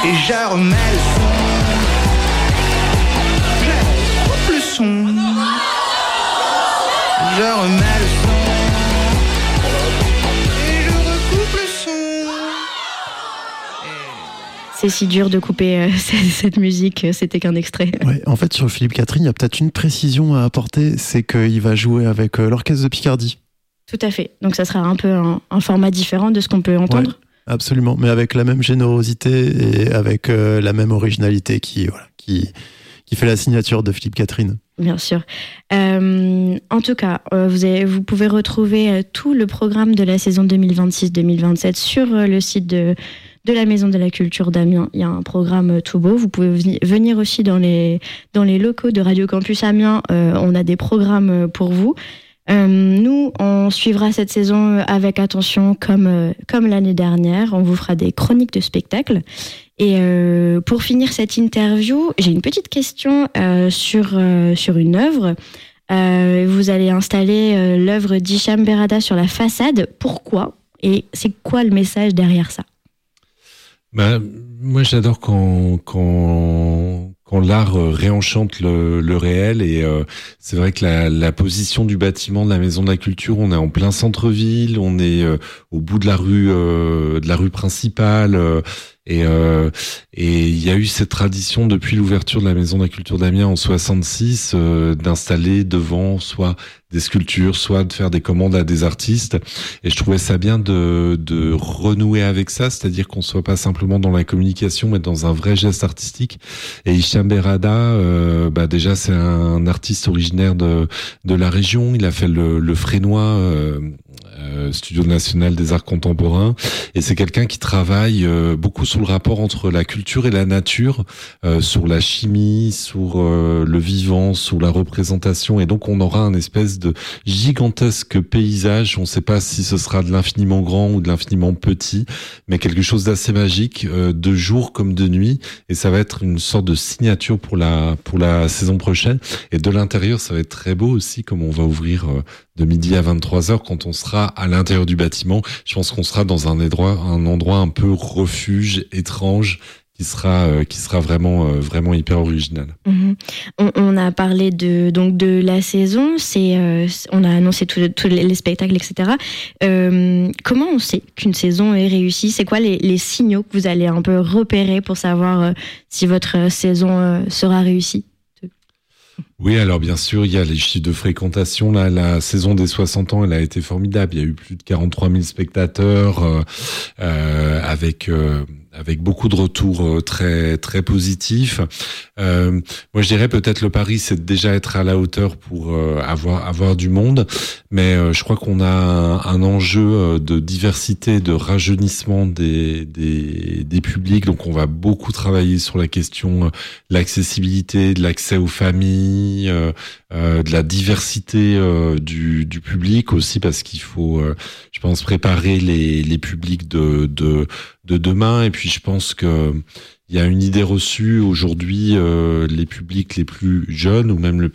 Et je remets le son. Je coupe le son. Je remets le son. Et je recoupe le son. C'est si dur de couper cette musique, c'était qu'un extrait. Ouais, en fait, sur Philippe Catherine, il y a peut-être une précision à apporter, c'est qu'il va jouer avec l'orchestre de Picardie. Tout à fait. Donc ça sera un peu un format différent de ce qu'on peut entendre. Ouais, absolument, mais avec la même générosité et avec la même originalité qui fait la signature de Philippe Catherine. Bien sûr. En tout cas, vous pouvez retrouver tout le programme de la saison 2026-2027 sur le site de la Maison de la Culture d'Amiens. Il y a un programme tout beau. Vous pouvez venir aussi dans les locaux de Radio Campus Amiens. On a des programmes pour vous. Nous, on suivra cette saison avec attention comme l'année dernière. On vous fera des chroniques de spectacles. Et pour finir cette interview, j'ai une petite question sur une œuvre. Vous allez installer l'œuvre d'Hicham Berrada sur la façade. Pourquoi ? Et c'est quoi le message derrière ça ? Moi, j'adore quand l'art réenchante le réel, et c'est vrai que la position du bâtiment de la Maison de la Culture, on est en plein centre-ville, on est au bout de la rue principale, et il y a eu cette tradition depuis l'ouverture de la Maison de la Culture d'Amiens en 66 d'installer devant soit des sculptures, soit de faire des commandes à des artistes, et je trouvais ça bien de renouer avec ça, c'est-à-dire qu'on soit pas simplement dans la communication, mais dans un vrai geste artistique. Et Hicham Berrada, déjà c'est un artiste originaire de la région. Il a fait le Frénois, Studio national des arts contemporains, et c'est quelqu'un qui travaille beaucoup sur le rapport entre la culture et la nature, sur la chimie, sur le vivant, sur la représentation, et donc on aura un espèce de gigantesque paysage. On ne sait pas si ce sera de l'infiniment grand ou de l'infiniment petit, mais quelque chose d'assez magique, de jour comme de nuit, et ça va être une sorte de signature pour la saison prochaine. Et de l'intérieur, ça va être très beau aussi, comme on va ouvrir de midi à 23h quand on sera à l'intérieur du bâtiment. Je pense qu'on sera dans un endroit un peu refuge, étrange, qui sera vraiment hyper original. Mmh. On a parlé de la saison, on a annoncé tous les spectacles, etc. Comment on sait qu'une saison est réussie ? C'est quoi les signaux que vous allez un peu repérer pour savoir si votre saison sera réussie ? Oui, alors bien sûr, il y a les chiffres de fréquentation. Là, la saison des 60 ans, elle a été formidable. Il y a eu plus de 43 000 spectateurs, avec beaucoup de retours très très positifs. Moi, je dirais peut-être le pari, c'est de déjà être à la hauteur pour avoir du monde. Mais je crois qu'on a un enjeu de diversité, de rajeunissement des publics. Donc, on va beaucoup travailler sur la question de l'accessibilité, de l'accès aux familles, de la diversité du public aussi, parce qu'il faut, je pense, préparer les publics de demain. Et puis je pense que il y a une idée reçue aujourd'hui, les publics les plus jeunes ou même le